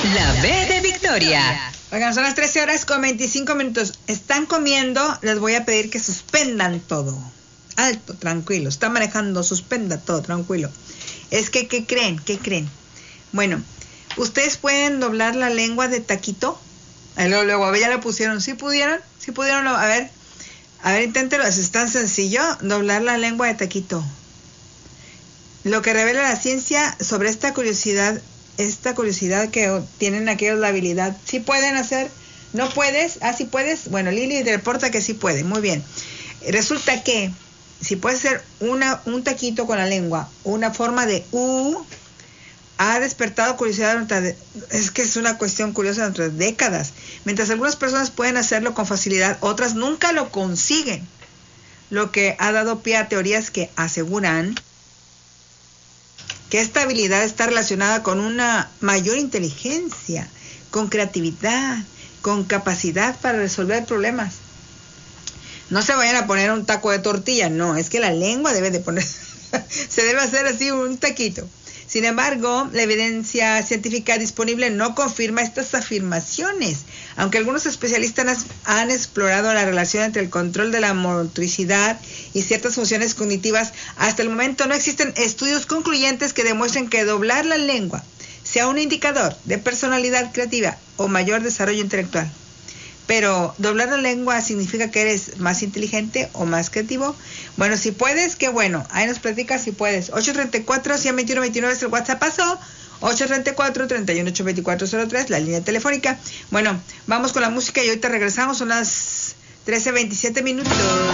La B de Victoria. Oigan, son las 13 horas con 25 minutos. Están comiendo, les voy a pedir que suspendan todo. Alto, tranquilo. Está manejando, suspenda todo, tranquilo. Es que, ¿qué creen? ¿Qué creen? Bueno, ¿ustedes pueden doblar la lengua de taquito? Luego, a ver, ya lo pusieron. ¿Sí pudieron? ¿Sí pudieron? A ver, inténtelo. Es tan sencillo, doblar la lengua de taquito. Lo que revela la ciencia sobre esta curiosidad que tienen aquellos la habilidad. ¿Sí pueden hacer? ¿No puedes? Ah, ¿sí puedes? Bueno, Lili reporta que sí puede. Muy bien. Resulta que si puedes hacer un taquito con la lengua, una forma de U, ha despertado curiosidad. Es que es una cuestión curiosa entre décadas. Mientras algunas personas pueden hacerlo con facilidad, otras nunca lo consiguen. Lo que ha dado pie a teorías que aseguran que esta habilidad está relacionada con una mayor inteligencia, con creatividad, con capacidad para resolver problemas. No se vayan a poner un taco de tortilla, no, es que la lengua debe de poner, se debe hacer así un taquito. Sin embargo, la evidencia científica disponible no confirma estas afirmaciones, aunque algunos especialistas han explorado la relación entre el control de la motricidad y ciertas funciones cognitivas. Hasta el momento no existen estudios concluyentes que demuestren que doblar la lengua sea un indicador de personalidad creativa o mayor desarrollo intelectual. Pero doblar la lengua significa que eres más inteligente o más creativo. Bueno, si puedes, qué bueno. Ahí nos platicas si puedes. 834-121-29 es el WhatsApp. Pasó. 834-318-2403, la línea telefónica. Bueno, vamos con la música y ahorita regresamos. Son las 13:27 minutos.